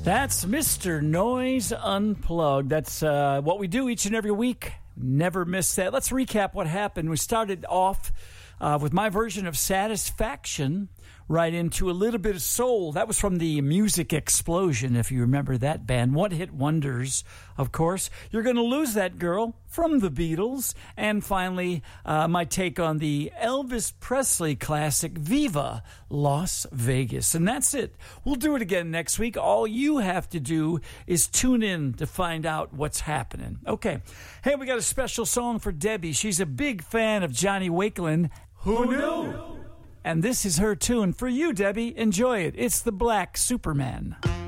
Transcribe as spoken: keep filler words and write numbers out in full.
That's Mister Noise Unplugged. That's uh, what we do each and every week. Never miss that. Let's recap what happened. We started off uh, with my version of Satisfaction, right into a little bit of soul. That was from the Music Explosion, if you remember that band. One Hit Wonders, of course. You're Gonna Lose That Girl from the Beatles. And finally, uh, my take on the Elvis Presley classic, Viva Las Vegas. And that's it. We'll do it again next week. All you have to do is tune in to find out what's happening. Okay. Hey, we got a special song for Debbie. She's a big fan of Johnny Wakelin. Who knew? And this is her tune for you, Debbie. Enjoy it. It's the Black Superman.